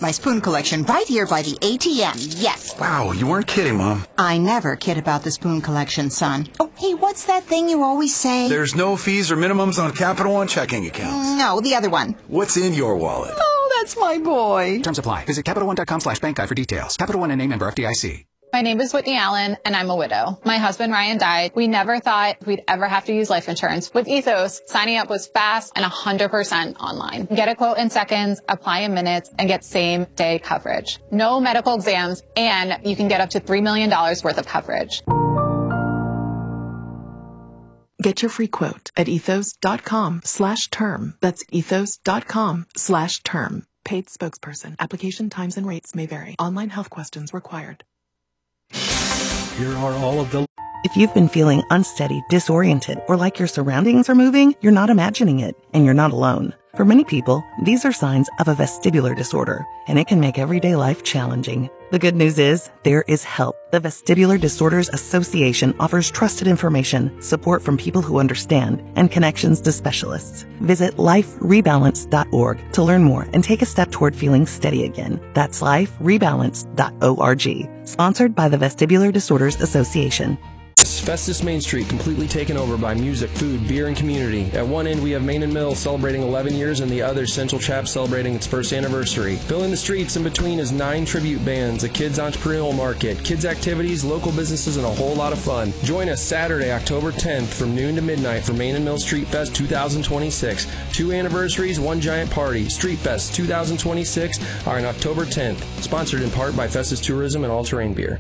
my spoon collection right here by the ATM. Yes. Wow, you weren't kidding, Mom. I never kid about the spoon collection, son. Oh, hey, what's that thing you always say? There's no fees or minimums on Capital One checking accounts. No, the other one. What's in your wallet? Oh, that's my boy. Terms apply. Visit CapitalOne.com/bank guide for details. Capital One and member FDIC. My name is Whitney Allen, and I'm a widow. My husband, Ryan, died. We never thought we'd ever have to use life insurance. With Ethos, signing up was fast and 100% online. Get a quote in seconds, apply in minutes, and get same-day coverage. No medical exams, and you can get up to $3 million worth of coverage. Get your free quote at ethos.com/term. That's ethos.com/term. Paid spokesperson. Application times and rates may vary. Online health questions required. Here are all of the... If you've been feeling unsteady, disoriented, or like your surroundings are moving, you're not imagining it, and you're not alone. For many people, these are signs of a vestibular disorder, and it can make everyday life challenging. The good news is, there is help. The Vestibular Disorders Association offers trusted information, support from people who understand, and connections to specialists. Visit liferebalance.org to learn more and take a step toward feeling steady again. That's liferebalance.org. Sponsored by the Vestibular Disorders Association. Festus Main Street, completely taken over by music, food, beer, and community. At one end, we have Main and Mill celebrating 11 years, and the other, Central Chap, celebrating its first anniversary. Filling the streets in between is 9 tribute bands, a kids' entrepreneurial market, kids' activities, local businesses, and a whole lot of fun. Join us Saturday, October 10th from noon to midnight for Main and Mill Street Fest 2026. 2 anniversaries, 1 giant party. Street Fest 2026 are on October 10th. Sponsored in part by Festus Tourism and All Terrain Beer.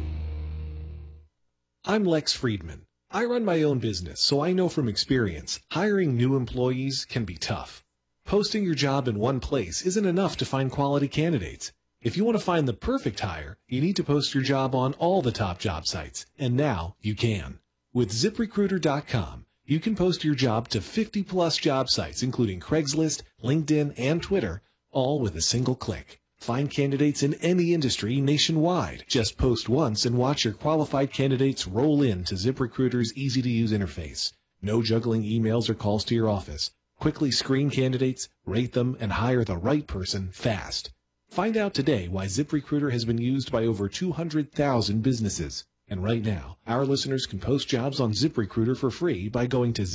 I'm Lex Friedman. I run my own business, so I know from experience, hiring new employees can be tough. Posting your job in one place isn't enough to find quality candidates. If you want to find the perfect hire, you need to post your job on all the top job sites, and now you can. With ZipRecruiter.com, you can post your job to 50-plus job sites, including Craigslist, LinkedIn, and Twitter, all with a single click. Find candidates in any industry nationwide. Just post once and watch your qualified candidates roll into ZipRecruiter's easy-to-use interface. No juggling emails or calls to your office. Quickly screen candidates, rate them, and hire the right person fast. Find out today why ZipRecruiter has been used by over 200,000 businesses. And right now, our listeners can post jobs on ZipRecruiter for free by going to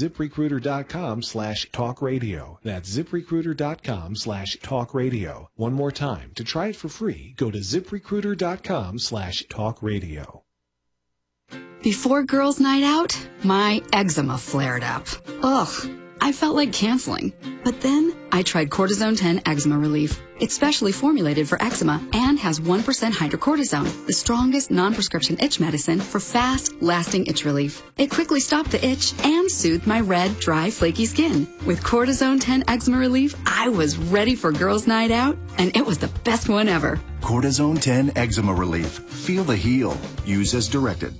ZipRecruiter.com/talkradio. That's ZipRecruiter.com/talkradio. One more time, to try it for free, go to ZipRecruiter.com/talkradio. Before girls' night out, my eczema flared up. Ugh, I felt like canceling. But then I tried Cortisone 10 Eczema Relief. It's specially formulated for eczema and has 1% hydrocortisone, the strongest non-prescription itch medicine for fast, lasting itch relief. It quickly stopped the itch and soothed my red, dry, flaky skin. With Cortisone 10 Eczema Relief, I was ready for girls' night out, and it was the best one ever. Cortisone 10 Eczema Relief. Feel the heal. Use as directed.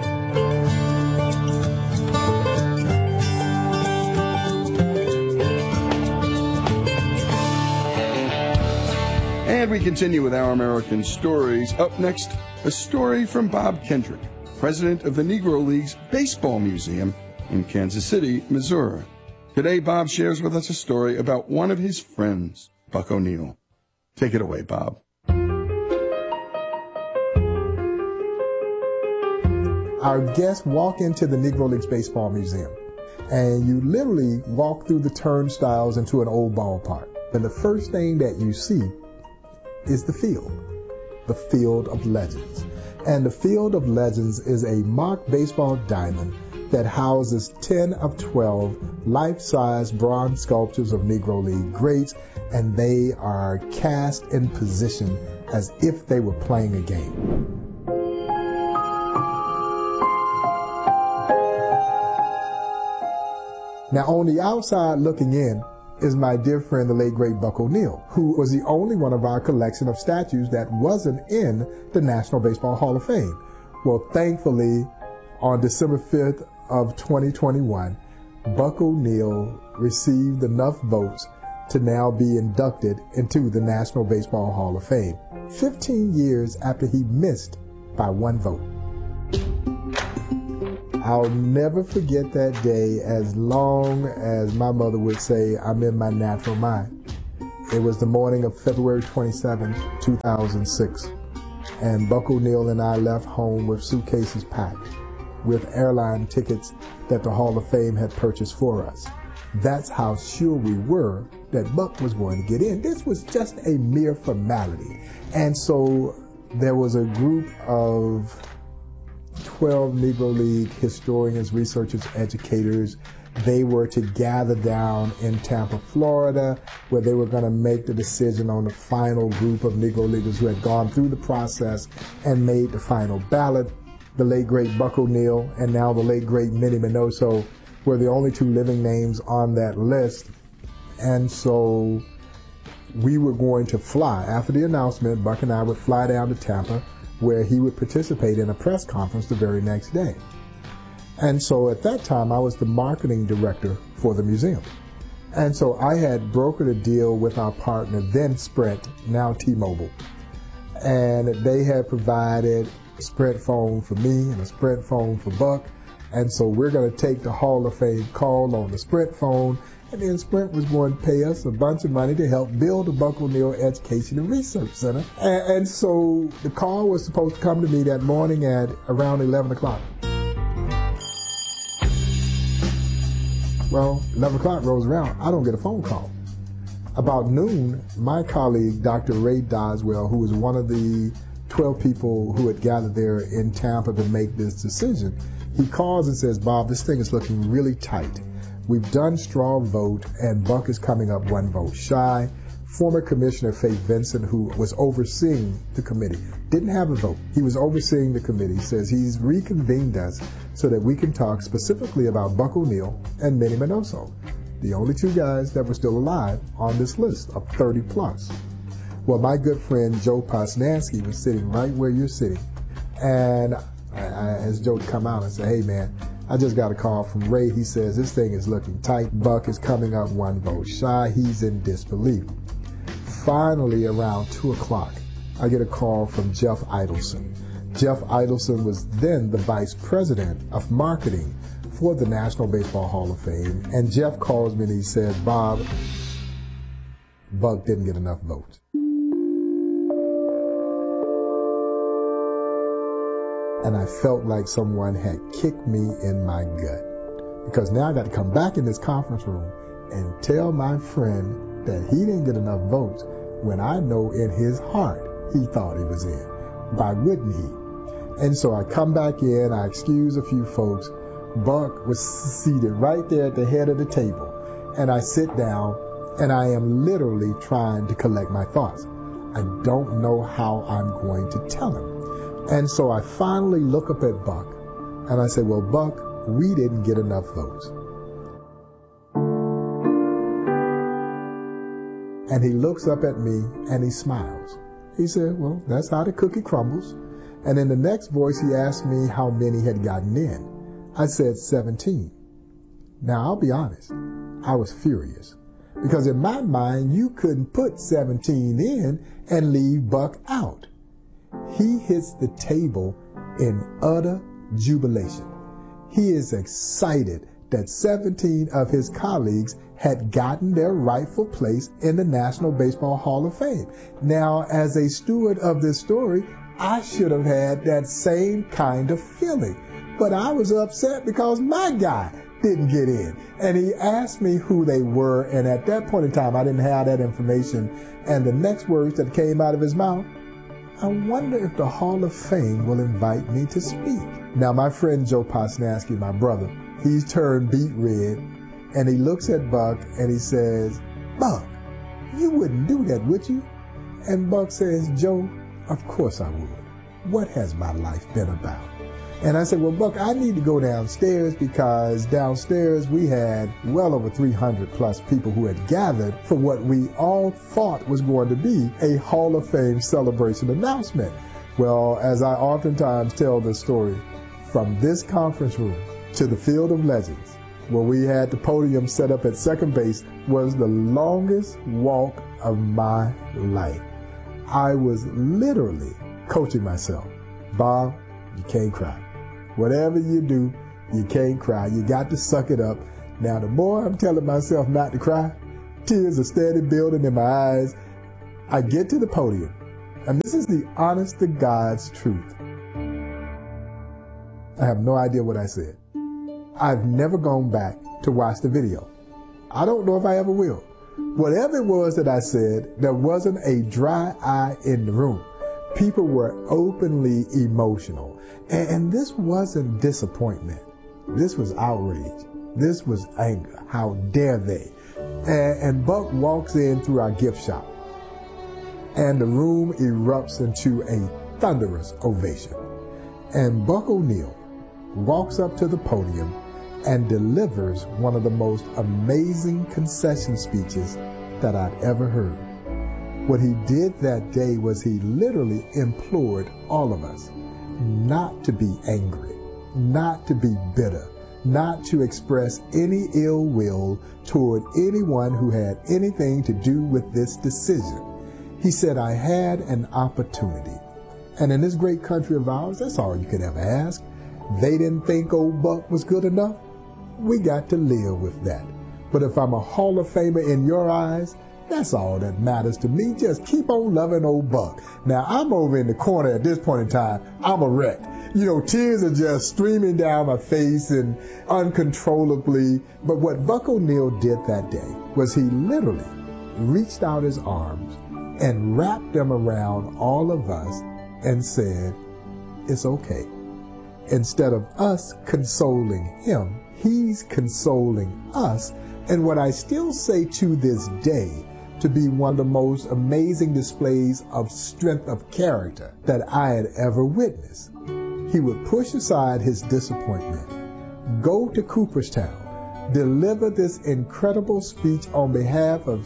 And we continue with Our American Stories. Up next, a story from Bob Kendrick, president of the Negro League's Baseball Museum in Kansas City, Missouri. Today, Bob shares with us a story about one of his friends, Buck O'Neil. Take it away, Bob. Our guests walk into the Negro League's Baseball Museum, and you literally walk through the turnstiles into an old ballpark. And the first thing that you see is the Field of Legends. And the Field of Legends is a mock baseball diamond that houses 10 of 12 life-size bronze sculptures of Negro League greats, and they are cast in position as if they were playing a game. Now, on the outside looking in is my dear friend, the late great Buck O'Neil, who was the only one of our collection of statues that wasn't in the National Baseball Hall of Fame. Well, thankfully, on December 5th of 2021, Buck O'Neil received enough votes to now be inducted into the National Baseball Hall of Fame, 15 years after he missed by 1 vote. I'll never forget that day as long as my mother would say, I'm in my natural mind. It was the morning of February 27, 2006, and Buck O'Neil and I left home with suitcases packed with airline tickets that the Hall of Fame had purchased for us. That's how sure we were that Buck was going to get in. This was just a mere formality. And so there was a group of 12 Negro League historians, researchers, educators. They were to gather down in Tampa, Florida, where they were going to make the decision on the final group of Negro Leaguers who had gone through the process and made the final ballot. The late, great Buck O'Neil and now the late, great Minnie Minoso were the only two living names on that list. And so we were going to fly. After the announcement, Buck and I would fly down to Tampa, where he would participate in a press conference the very next day. And so at that time, I was the marketing director for the museum. And so I had brokered a deal with our partner, then Sprint, now T-Mobile. And they had provided a Sprint phone for me and a Sprint phone for Buck. And so we're going to take the Hall of Fame call on the Sprint phone, and then Sprint was going to pay us a bunch of money to help build the Buck O'Neil Education and Research Center. And so the call was supposed to come to me that morning at around 11 o'clock. Well, 11 o'clock rolls around, I don't get a phone call. About noon, my colleague, Dr. Ray Doswell, who was one of the 12 people who had gathered there in Tampa to make this decision, he calls and says, Bob, this thing is looking really tight. We've done straw vote, and Buck is coming up one vote shy. Former Commissioner Faith Vincent, who was overseeing the committee, didn't have a vote. He was overseeing the committee, says he's reconvened us so that we can talk specifically about Buck O'Neil and Minnie Minoso, the only two guys that were still alive on this list of 30 plus. Well, my good friend Joe Posnanski was sitting right where you're sitting, and as Joe would come out and say, hey man, I just got a call from Ray. He says this thing is looking tight. Buck is coming up one vote shy. He's in disbelief. Finally, around 2 o'clock, I get a call from Jeff Idelson. Jeff Idelson was then the vice president of marketing for the National Baseball Hall of Fame. And Jeff calls me and he says, Bob, Buck didn't get enough votes. And I felt like someone had kicked me in my gut. Because now I got to come back in this conference room and tell my friend that he didn't get enough votes when I know in his heart he thought he was in. Why wouldn't he? And so I come back in, I excuse a few folks. Buck was seated right there at the head of the table. And I sit down and I am literally trying to collect my thoughts. I don't know how I'm going to tell him. And so I finally look up at Buck and I say, well, Buck, we didn't get enough votes. And he looks up at me and he smiles. He said, well, that's how the cookie crumbles. And in the next voice, he asked me how many had gotten in. I said 17. Now, I'll be honest, I was furious. Because in my mind, you couldn't put 17 in and leave Buck out. He hits the table in utter jubilation. He is excited that 17 of his colleagues had gotten their rightful place in the National Baseball Hall of Fame. Now, as a steward of this story, I should have had that same kind of feeling. But I was upset because my guy didn't get in. And he asked me who they were, and at that point in time, I didn't have that information. And the next words that came out of his mouth, I wonder if the Hall of Fame will invite me to speak. Now, my friend Joe Posnanski, my brother, he's turned beet red, and he looks at Buck and he says, Buck, you wouldn't do that, would you? And Buck says, Joe, of course I would. What has my life been about? And I said, well, Buck, I need to go downstairs because downstairs we had well over 300 plus people who had gathered for what we all thought was going to be a Hall of Fame celebration announcement. Well, as I oftentimes tell this story, from this conference room to the Field of Legends, where we had the podium set up at second base, was the longest walk of my life. I was literally coaching myself. Bob, you can't cry. Whatever you do, you can't cry. You got to suck it up. Now, the more I'm telling myself not to cry, Tears are steady building in my eyes. I get to the podium, and this is the honest to God's truth. I have no idea what I said. I've never gone back to watch the video. I don't know if I ever will. Whatever it was that I said, there wasn't a dry eye in the room. People were openly emotional. And this wasn't disappointment. This was outrage. This was anger. How dare they? And Buck walks in through our gift shop, and the room erupts into a thunderous ovation. And Buck O'Neil walks up to the podium and delivers one of the most amazing concession speeches that I'd ever heard. What he did that day was he literally implored all of us not to be angry, not to be bitter, not to express any ill will toward anyone who had anything to do with this decision. He said, I had an opportunity. And in this great country of ours, that's all you could ever ask. They didn't think old Buck was good enough. We got to live with that. But if I'm a Hall of Famer in your eyes, that's all that matters to me. Just keep on loving old Buck. Now, I'm over in the corner at this point in time. I'm a wreck. You know, tears are just streaming down my face and uncontrollably. But what Buck O'Neil did that day was he literally reached out his arms and wrapped them around all of us and said, it's okay. Instead of us consoling him, he's consoling us. And what I still say to this day to be one of the most amazing displays of strength of character that I had ever witnessed. He would push aside his disappointment, go to Cooperstown, deliver this incredible speech on behalf of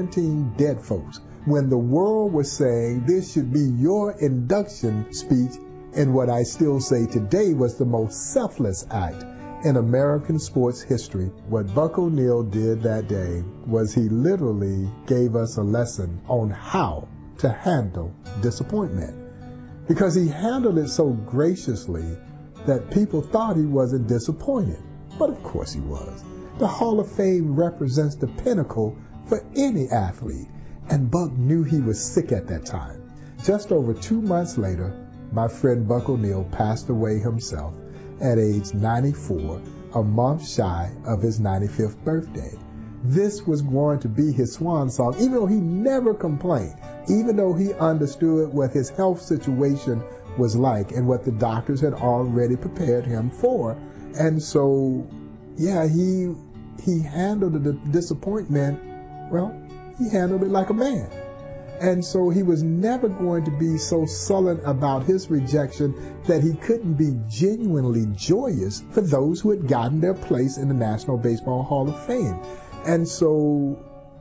17 dead folks when the world was saying this should be your induction speech. And what I still say today was the most selfless act in American sports history. What Buck O'Neil did that day was he literally gave us a lesson on how to handle disappointment. Because he handled it so graciously that people thought he wasn't disappointed. But of course he was. The Hall of Fame represents the pinnacle for any athlete. And Buck knew he was sick at that time. Just over 2 months later, my friend Buck O'Neil passed away himself at age 94, a month shy of his 95th birthday. This was going to be his swan song, even though he never complained, even though he understood what his health situation was like and what the doctors had already prepared him for. And so, yeah, he handled the disappointment, well, he handled it like a man. And so he was never going to be so sullen about his rejection that he couldn't be genuinely joyous for those who had gotten their place in the National Baseball Hall of Fame. And so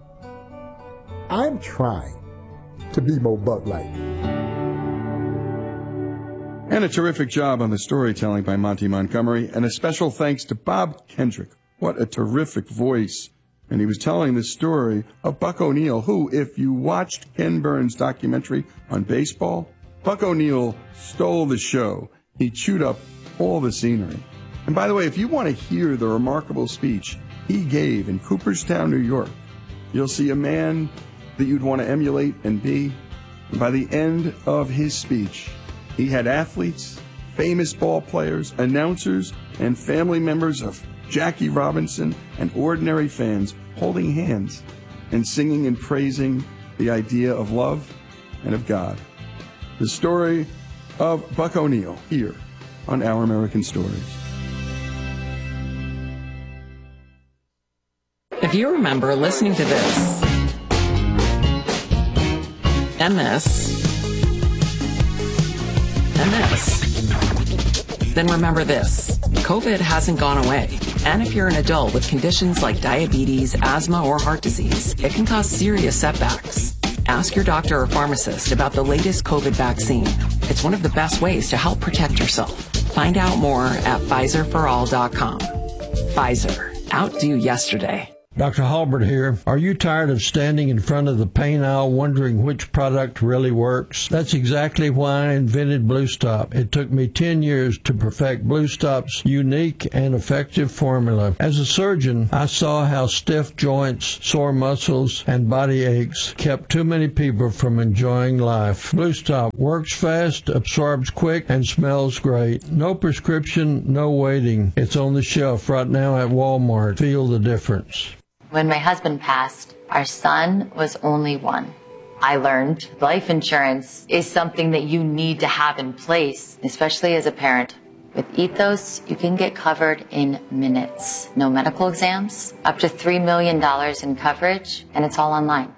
I'm trying to be more Buck-like. And a terrific job on the storytelling by Monty Montgomery, and a special thanks to Bob Kendrick. What a terrific voice. And he was telling the story of Buck O'Neil, who, if you watched Ken Burns' documentary on baseball, Buck O'Neil stole the show. He chewed up all the scenery. And by the way, if you want to hear the remarkable speech he gave in Cooperstown, New York, you'll see a man that you'd want to emulate and be. And by the end of his speech, he had athletes, famous ball players, announcers, and family members of Jackie Robinson and ordinary fans holding hands and singing and praising the idea of love and of God. The story of Buck O'Neil here on Our American Stories. If you remember listening to this, and this, then remember this. COVID hasn't gone away. And if you're an adult with conditions like diabetes, asthma, or heart disease, it can cause serious setbacks. Ask your doctor or pharmacist about the latest COVID vaccine. It's one of the best ways to help protect yourself. Find out more at PfizerForAll.com. Pfizer. Outdo yesterday. Dr. Halbert here. Are you tired of standing in front of the paint aisle wondering which product really works? That's exactly why I invented Blue Stop. It took me 10 years to perfect Blue Stop's unique and effective formula. As a surgeon, I saw how stiff joints, sore muscles, and body aches kept too many people from enjoying life. Blue Stop works fast, absorbs quick, and smells great. No prescription, no waiting. It's on the shelf right now at Walmart. Feel the difference. When my husband passed, our son was only one. I learned life insurance is something that you need to have in place, especially as a parent. With Ethos, you can get covered in minutes. No medical exams, up to $3 million in coverage, and it's all online.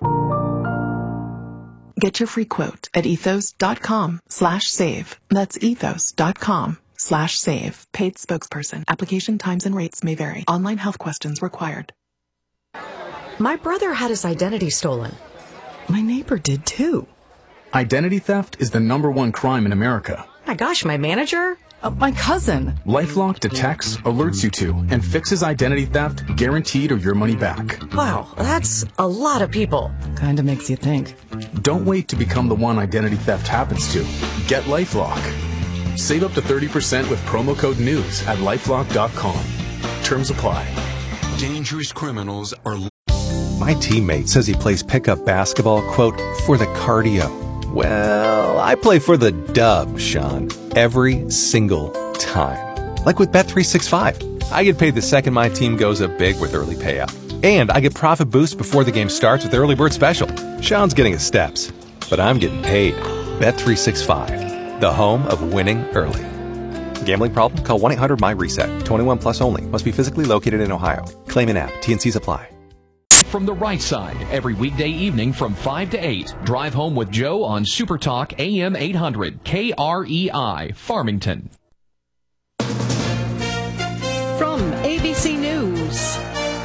Get your free quote at ethos.com/save. That's ethos.com/save. Paid spokesperson. Application times and rates may vary. Online health questions required. My brother had his identity stolen. My neighbor did too. Identity theft is the #1 crime in America. My gosh, my manager? My cousin. LifeLock detects, alerts you to, and fixes identity theft, guaranteed or your money back. Wow, that's a lot of people. Kinda makes you think. Don't wait to become the one identity theft happens to. Get LifeLock. Save up to 30% with promo code NEWS at LifeLock.com. Terms apply. Dangerous criminals are... My teammate says he plays pickup basketball, quote, for the cardio. Well, I play for the dub, Sean, every single time. Like with Bet365. I get paid the second my team goes up big with early payout. And I get profit boost before the game starts with Early Bird Special. Sean's getting his steps, but I'm getting paid. Bet365, the home of winning early. Gambling problem? Call 1-800-MY-RESET. 21 plus only. Must be physically located in Ohio. Claim in app. T&Cs apply. From the right side, every weekday evening from 5 to 8. Drive home with Joe on Super Talk AM 800 KREI, Farmington. From ABC News,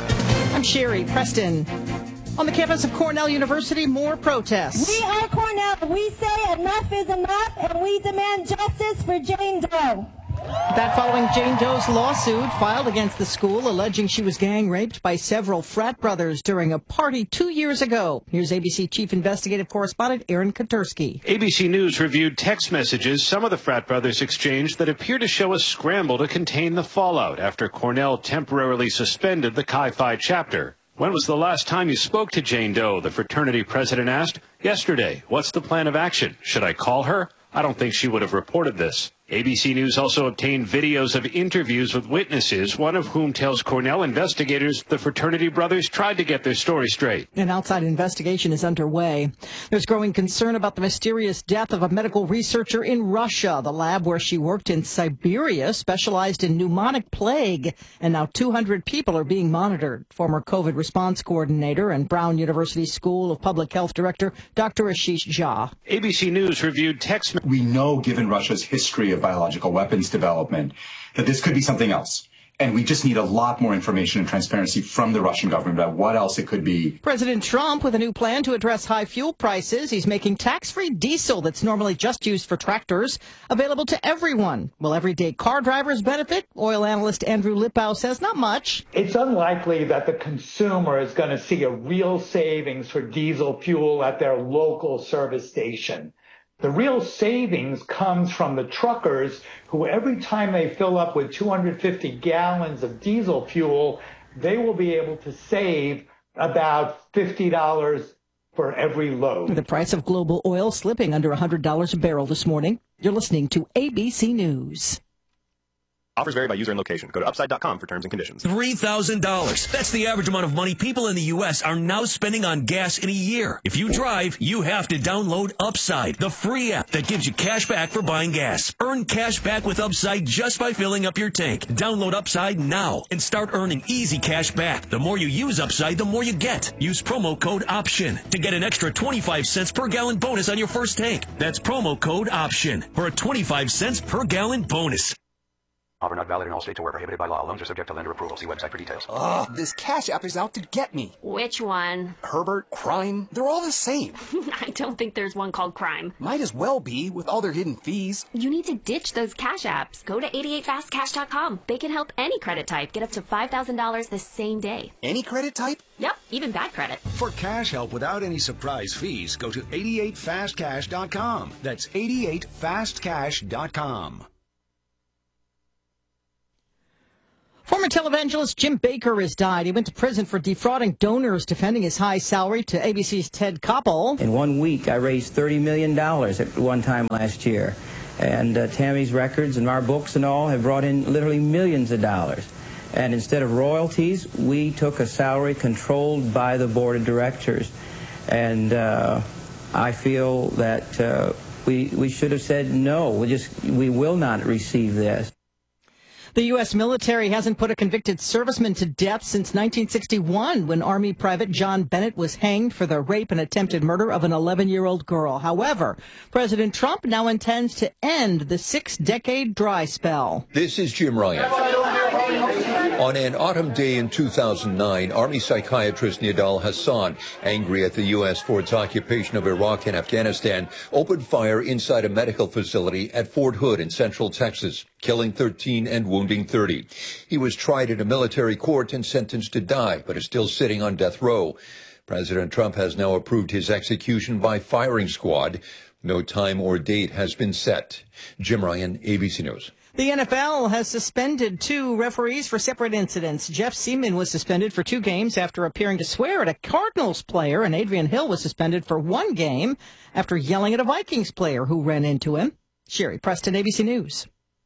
I'm Sherry Preston. On the campus of Cornell University, more protests. We are Cornell. We say enough is enough, and we demand justice for Jane Doe. That following Jane Doe's lawsuit filed against the school alleging she was gang raped by several frat brothers during a party 2 years ago. Here's ABC Chief Investigative Correspondent Aaron Katursky. ABC News reviewed text messages some of the frat brothers exchanged that appear to show a scramble to contain the fallout after Cornell temporarily suspended the Chi Phi chapter. When was the last time you spoke to Jane Doe? The fraternity president asked. Yesterday. What's the plan of action? Should I call her? I don't think she would have reported this. ABC News also obtained videos of interviews with witnesses, one of whom tells Cornell investigators the fraternity brothers tried to get their story straight. An outside investigation is underway. There's growing concern about the mysterious death of a medical researcher in Russia. The lab where she worked in Siberia specialized in pneumonic plague, and now 200 people are being monitored. Former COVID response coordinator and Brown University School of Public Health director Dr. Ashish Jha. ABC News reviewed text. We know, given Russia's history of biological weapons development, that this could be something else. And we just need a lot more information and transparency from the Russian government about what else it could be. President Trump with a new plan to address high fuel prices. He's making tax-free diesel that's normally just used for tractors available to everyone. Will everyday car drivers benefit? Oil analyst Andrew Lipow says not much. It's unlikely that the consumer is going to see a real savings for diesel fuel at their local service station. The real savings comes from the truckers who every time they fill up with 250 gallons of diesel fuel, they will be able to save about $50 for every load. The price of global oil slipping under $100 a barrel this morning. You're listening to ABC News. Offers vary by user and location. Go to upside.com for terms and conditions. $3,000. That's the average amount of money people in the U.S. are now spending on gas in a year. If you drive, you have to download Upside, the free app that gives you cash back for buying gas. Earn cash back with Upside just by filling up your tank. Download Upside now and start earning easy cash back. The more you use Upside, the more you get. Use promo code OPTION to get an extra 25 cents per gallon bonus on your first tank. That's promo code OPTION for a 25 cents per gallon bonus. Offer not valid in all states or where prohibited by law. Loans are subject to lender approval. See website for details. Ugh, this Cash App is out to get me. Which one? Herbert, Crime, they're all the same. I don't think there's one called Crime. Might as well be, with all their hidden fees. You need to ditch those Cash Apps. Go to 88fastcash.com. They can help any credit type get up to $5,000 the same day. Any credit type? Yep, even bad credit. For cash help without any surprise fees, go to 88fastcash.com. That's 88fastcash.com. Former televangelist Jim Bakker has died. He went to prison for defrauding donors, defending his high salary to ABC's Ted Koppel. In 1 week, I raised $30 million at one time last year. And Tammy's records and our books and all have brought in literally millions of dollars. And instead of royalties, we took a salary controlled by the board of directors. And I feel that we should have said no. We will not receive this. The U.S. military hasn't put a convicted serviceman to death since 1961, when Army Private John Bennett was hanged for the rape and attempted murder of an 11-year-old girl. However, President Trump now intends to end the 6-decade dry spell. This is Jim Ryan. On an autumn day in 2009, Army psychiatrist Nidal Hassan, angry at the U.S. for its occupation of Iraq and Afghanistan, opened fire inside a medical facility at Fort Hood in central Texas, killing 13 and wounding 30. He was tried in a military court and sentenced to die, but is still sitting on death row. President Trump has now approved his execution by firing squad. No time or date has been set. Jim Ryan, ABC News. The NFL has suspended 2 referees for separate incidents. Jeff Seaman was suspended for 2 games after appearing to swear at a Cardinals player, and Adrian Hill was suspended for 1 game after yelling at a Vikings player who ran into him. Sherry Preston, ABC News.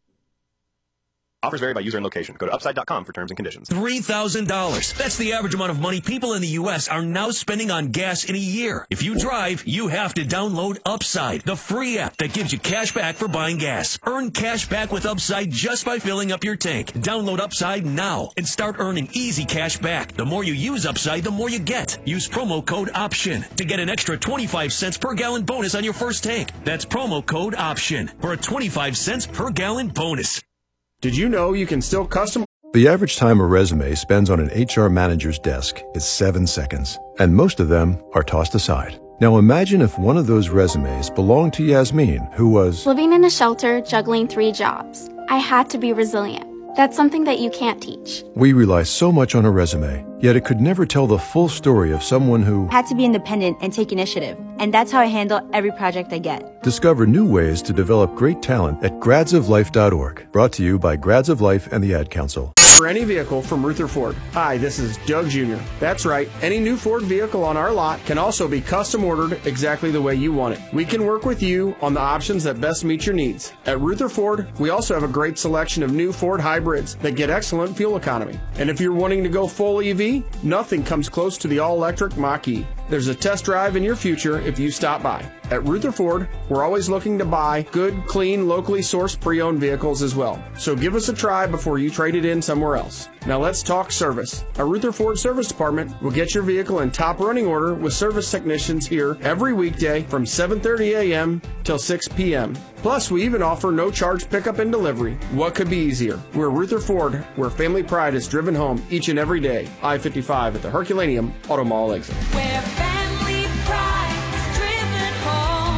Offers vary by user and location. Go to upside.com for terms and conditions. $3,000. That's the average amount of money people in the U.S. are now spending on gas in a year. If you drive, you have to download Upside, the free app that gives you cash back for buying gas. Earn cash back with Upside just by filling up your tank. Download Upside now and start earning easy cash back. The more you use Upside, the more you get. Use promo code OPTION to get an extra 25 cents per gallon bonus on your first tank. That's promo code OPTION for a 25 cents per gallon bonus. Did you know you can still custom? The average time a resume spends on an HR manager's desk is 7 seconds, and most of them are tossed aside. Now imagine if one of those resumes belonged to Yasmin, who was living in a shelter, juggling 3 jobs. I had to be resilient. That's something that you can't teach. We rely so much on a resume, yet it could never tell the full story of someone who had to be independent and take initiative. And that's how I handle every project I get. Discover new ways to develop great talent at gradsoflife.org. Brought to you by Grads of Life and the Ad Council. For any vehicle from Ruther Ford. Hi, this is Doug Jr. That's right, any new Ford vehicle on our lot can also be custom ordered exactly the way you want it. We can work with you on the options that best meet your needs. At Ruther Ford, we also have a great selection of new Ford hybrids that get excellent fuel economy. And if you're wanting to go full EV, nothing comes close to the all-electric Mach-E. There's a test drive in your future if you stop by. At Ruther Ford, we're always looking to buy good, clean, locally sourced pre-owned vehicles as well. So give us a try before you trade it in somewhere else. Now let's talk service. Our Ruther Ford Service Department will get your vehicle in top running order with service technicians here every weekday from 7:30 a.m. till 6 p.m. Plus, we even offer no-charge pickup and delivery. What could be easier? We're Ruther Ford, where family pride is driven home each and every day. I-55 at the Herculaneum Auto Mall exit. Where family pride is driven home.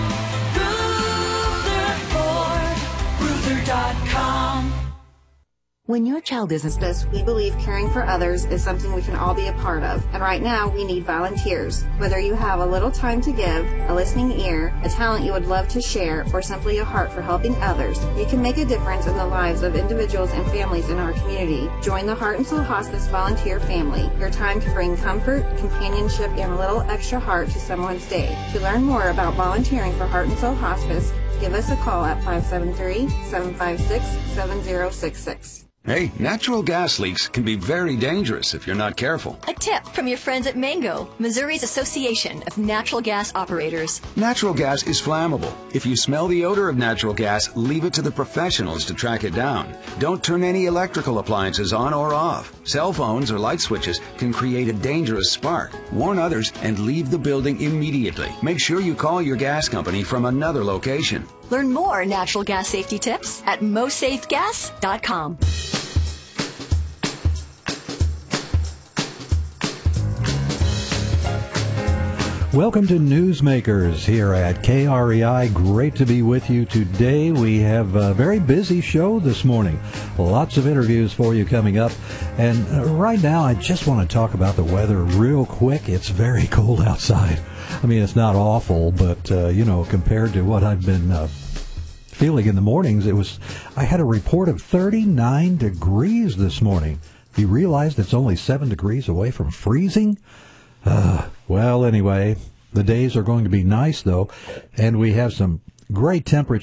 Ruther Ford, Ruther.com. When your child isn't this, we believe caring for others is something we can all be a part of. And right now, we need volunteers. Whether you have a little time to give, a listening ear, a talent you would love to share, or simply a heart for helping others, you can make a difference in the lives of individuals and families in our community. Join the Heart and Soul Hospice volunteer family. Your time can bring comfort, companionship, and a little extra heart to someone's day. To learn more about volunteering for Heart and Soul Hospice, give us a call at 573-756-7066. Hey, natural gas leaks can be very dangerous if you're not careful. A tip from your friends at Mango, Missouri's Association of Natural Gas Operators. Natural gas is flammable. If you smell the odor of natural gas, leave it to the professionals to track it down. Don't turn any electrical appliances on or off. Cell phones or light switches can create a dangerous spark. Warn others and leave the building immediately. Make sure you call your gas company from another location. Learn more natural gas safety tips at mosafegas.com. Welcome to Newsmakers here at KREI. Great to be with you today. We have a very busy show this morning. Lots of interviews for you coming up. And right now, I just want to talk about the weather real quick. It's very cold outside. I mean, it's not awful, but, compared to what I've been feeling in the mornings, I had a report of 39 degrees this morning. You realize it's only 7 degrees away from freezing? Well, anyway, the days are going to be nice, though, and we have some great temperatures.